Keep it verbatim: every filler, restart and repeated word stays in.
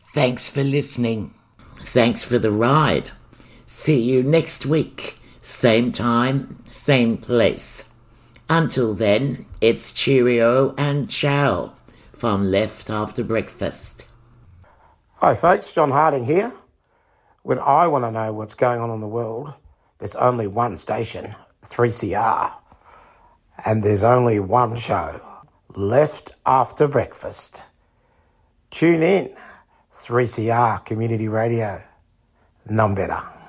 Thanks for listening. Thanks for the ride. See you next week. Same time, same place. Until then, it's cheerio and ciao from Left After Breakfast. Hi folks, John Harding here. When I want to know what's going on in the world, there's only one station, three C R. And there's only one show, Left After Breakfast. Tune in, three C R Community Radio. None better.